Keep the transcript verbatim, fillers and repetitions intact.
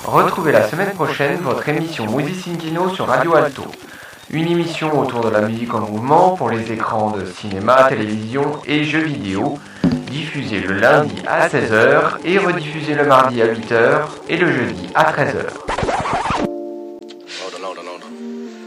Retrouvez la semaine prochaine votre émission Musicingino sur Radio Alto. Une émission autour de la musique en mouvement pour les écrans de cinéma, télévision et jeux vidéo, diffusée le lundi à seize heures et rediffusée le mardi à huit heures et le jeudi à treize heures. Hold on, hold on, hold on.